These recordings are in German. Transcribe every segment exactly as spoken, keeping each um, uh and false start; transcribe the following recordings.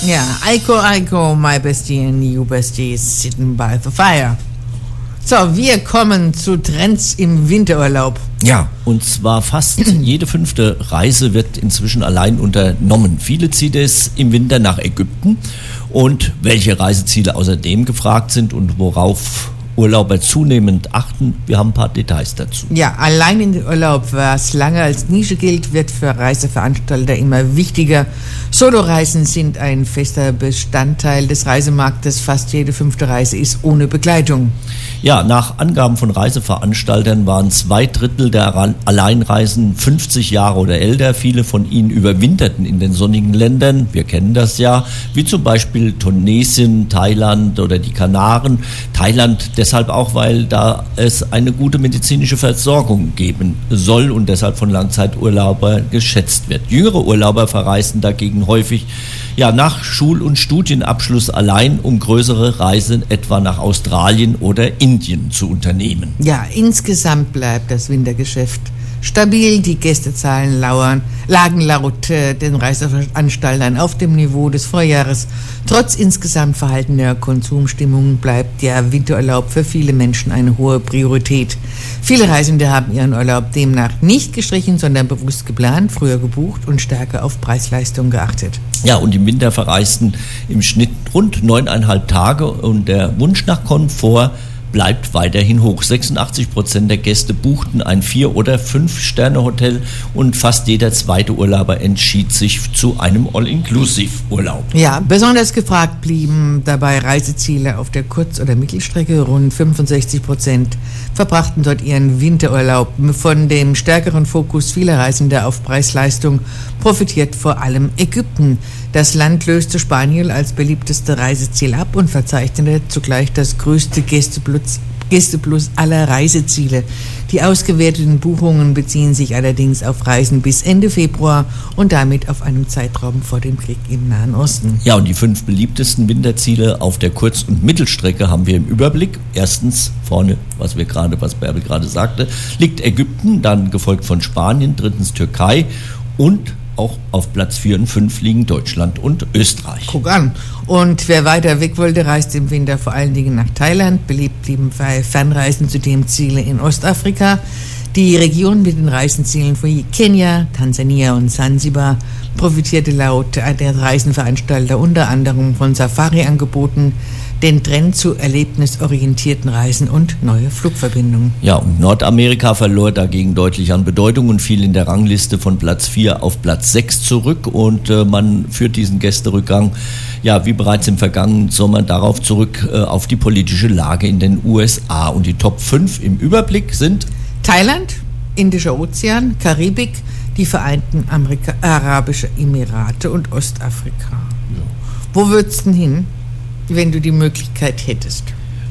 Ja, Eiko, Eiko, my bestie and you bestie sitting by the fire. So, wir kommen zu Trends im Winterurlaub. Ja, und zwar fast jede fünfte Reise wird inzwischen allein unternommen. Viele zieht es im Winter nach Ägypten. Und welche Reiseziele außerdem gefragt sind und worauf Urlauber zunehmend achten, wir haben ein paar Details dazu. Ja, allein in den Urlaub, was lange als Nische gilt, wird für Reiseveranstalter immer wichtiger. Soloreisen sind ein fester Bestandteil des Reisemarktes. Fast jede fünfte Reise ist ohne Begleitung. Ja, nach Angaben von Reiseveranstaltern waren zwei Drittel der Alleinreisen fünfzig Jahre oder älter. Viele von ihnen überwinterten in den sonnigen Ländern. Wir kennen das ja, wie zum Beispiel Tunesien, Thailand oder die Kanaren. Thailand deshalb auch, weil da es eine gute medizinische Versorgung geben soll und deshalb von Langzeiturlaubern geschätzt wird. Jüngere Urlauber verreisen dagegen häufig ja, nach Schul- und Studienabschluss allein, um größere Reisen etwa nach Australien oder Indien zu unternehmen. Ja, insgesamt bleibt das Wintergeschäft stabil. Die Gästezahlen lauern, lagen laut äh, den Reiseveranstaltern auf dem Niveau des Vorjahres. Trotz insgesamt verhaltener Konsumstimmung bleibt der Winterurlaub für viele Menschen eine hohe Priorität. Viele Reisende haben ihren Urlaub demnach nicht gestrichen, sondern bewusst geplant, früher gebucht und stärker auf Preis-Leistung geachtet. Ja, und im Winter verreisten im Schnitt rund neuneinhalb Tage und der Wunsch nach Komfort bleibt weiterhin hoch. sechsundachtzig Prozent der Gäste buchten ein Vier- oder Fünf-Sterne-Hotel und fast jeder zweite Urlauber entschied sich zu einem All-Inclusive-Urlaub. Ja, besonders gefragt blieben dabei Reiseziele auf der Kurz- oder Mittelstrecke. Rund fünfundsechzig Prozent verbrachten dort ihren Winterurlaub. Von dem stärkeren Fokus vieler Reisender auf Preis-Leistung profitiert vor allem Ägypten. Das Land löste Spanien als beliebteste Reiseziel ab und verzeichnete zugleich das größte Gästeplus, Gästeplus aller Reiseziele. Die ausgewerteten Buchungen beziehen sich allerdings auf Reisen bis Ende Februar und damit auf einem Zeitraum vor dem Krieg im Nahen Osten. Ja, und die fünf beliebtesten Winterziele auf der Kurz- und Mittelstrecke haben wir im Überblick. Erstens, vorne, was wir gerade, was Bärbel gerade sagte, liegt Ägypten, dann gefolgt von Spanien, drittens Türkei und auch auf Platz vier und fünf liegen Deutschland und Österreich. Guck an. Und wer weiter weg wollte, reist im Winter vor allen Dingen nach Thailand. Beliebt blieben bei Fernreisen zudem Ziele in Ostafrika. Die Region mit den Reisezielen wie Kenia, Tansania und Sansibar profitierte laut der Reisenveranstalter unter anderem von Safari-Angeboten, den Trend zu erlebnisorientierten Reisen und neue Flugverbindungen. Ja, und Nordamerika verlor dagegen deutlich an Bedeutung und fiel in der Rangliste von Platz vier auf Platz sechs zurück. Und äh, man führt diesen Gästerückgang, ja, wie bereits im vergangenen Sommer, darauf zurück, äh, auf die politische Lage in den U S A. Und die Top fünf im Überblick sind Thailand, Indischer Ozean, Karibik, die Vereinten Amerika- Arabischen Emirate und Ostafrika. Ja. Wo würdest du denn hin, wenn du die Möglichkeit hättest?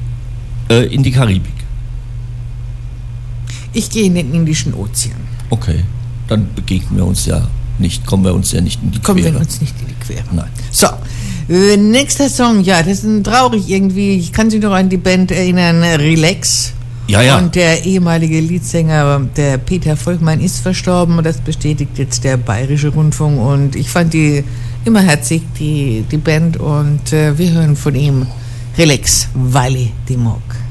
Äh, in die Karibik. Ich gehe in den Indischen Ozean. Okay, dann begegnen wir uns ja nicht, kommen wir uns ja nicht in die Quere. Kommen wir uns nicht in die Quere. Nein. So, äh, nächster Song, ja, das ist ein traurig irgendwie. Ich kann sich noch an die Band erinnern, Relax. Ja, ja. Und der ehemalige Leadsänger, der Peter Volkmann, ist verstorben und das bestätigt jetzt der Bayerische Rundfunk. Und ich fand die immer herzig, die, die Band. Und äh, wir hören von ihm Relax, Valley de Moc.